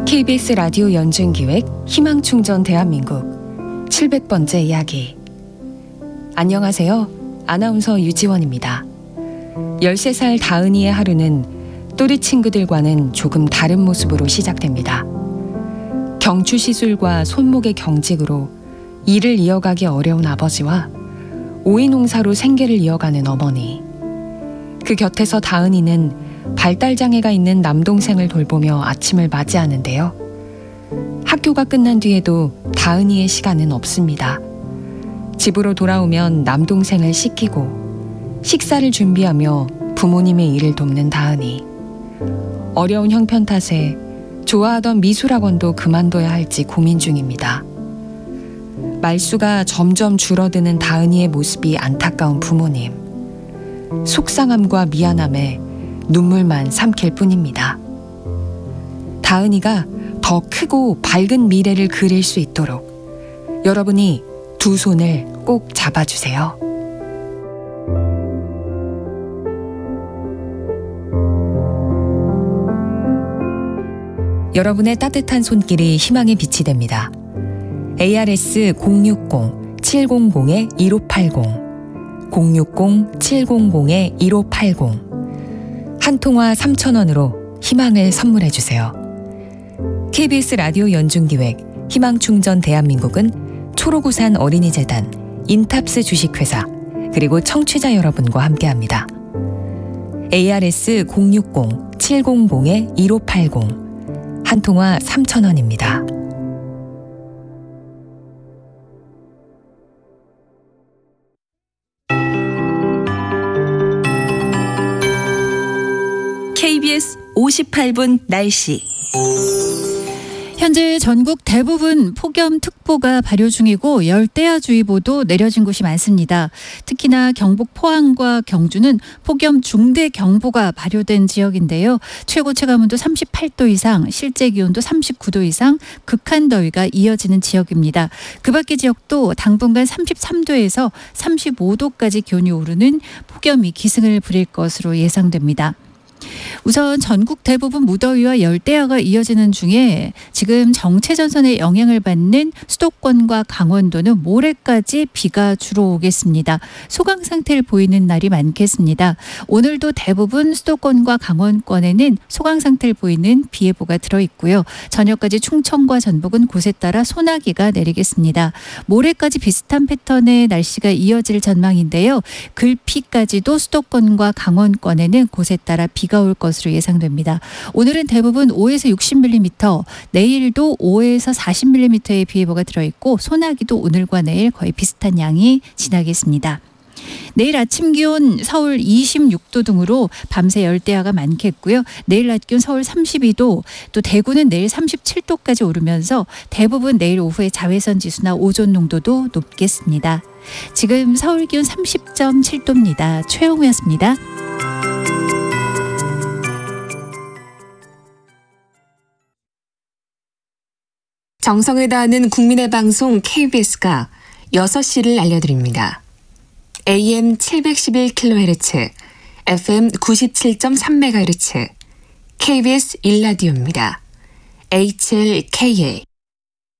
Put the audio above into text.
KBS 라디오 연중기획 희망충전 대한민국 700번째 이야기. 안녕하세요. 아나운서 유지원입니다. 13살 다은이의 하루는 또래 친구들과는 조금 다른 모습으로 시작됩니다. 경추 시술과 손목의 경직으로 일을 이어가기 어려운 아버지와 오이 농사로 생계를 이어가는 어머니. 그 곁에서 다은이는 발달장애가 있는 남동생을 돌보며 아침을 맞이하는데요. 학교가 끝난 뒤에도 다은이의 시간은 없습니다. 집으로 돌아오면 남동생을 씻기고 식사를 준비하며 부모님의 일을 돕는 다은이. 어려운 형편 탓에 좋아하던 미술학원도 그만둬야 할지 고민 중입니다. 말수가 점점 줄어드는 다은이의 모습이 안타까운 부모님. 속상함과 미안함에 눈물만 삼킬 뿐입니다. 다은이가 더 크고 밝은 미래를 그릴 수 있도록 여러분이 두 손을 꼭 잡아주세요. 여러분의 따뜻한 손길이 희망의 빛이 됩니다. ARS 060-700-1580 060-700-1580 한 통화 3,000원으로 희망을 선물해주세요. KBS 라디오 연중기획 희망충전 대한민국은 초록우산 어린이재단, 인탑스 주식회사, 그리고 청취자 여러분과 함께합니다. ARS 060-700-1580 한 통화 3,000원입니다. KBS 58분 날씨. 현재 전국 대부분 폭염특보가 발효 중이고 열대야주의보도 내려진 곳이 많습니다. 특히나 경북 포항과 경주는 폭염 중대경보가 발효된 지역인데요. 최고 체감온도 38도 이상, 실제 기온도 39도 이상, 극한더위가 이어지는 지역입니다. 그 밖의 지역도 당분간 33도에서 35도까지 기온이 오르는 폭염이 기승을 부릴 것으로 예상됩니다. 우선 전국 대부분 무더위와 열대야가 이어지는 중에 지금 정체전선의 영향을 받는 수도권과 강원도는 모레까지 비가 주로 오겠습니다. 소강 상태를 보이는 날이 많겠습니다. 오늘도 대부분 수도권과 강원권에는 소강 상태를 보이는 비 예보가 들어있고요. 저녁까지 충청과 전북은 곳에 따라 소나기가 내리겠습니다. 모레까지 비슷한 패턴의 날씨가 이어질 전망인데요. 글피까지도 수도권과 강원권에는 곳에 따라 비가 올 것으로 예상됩니다. 오늘은 대부분 5에서 60mm, 내일도 5에서 40mm의 비 예보가 들어있고 소나기도 오늘과 내일 거의 비슷한 양이 지나겠습니다. 내일 아침 기온 서울 26도 등으로 밤새 열대야가 많겠고요. 내일 낮 기온 서울 32도, 또 대구는 내일 37도까지 오르면서 대부분 내일 오후에 자외선 지수나 오존 농도도 높겠습니다. 지금 서울 기온 30.7도입니다. 최영우였습니다. 정성을 다하는 국민의 방송 KBS가 6시를 알려드립니다. AM 711kHz, FM 97.3MHz, KBS 1라디오입니다. HLKA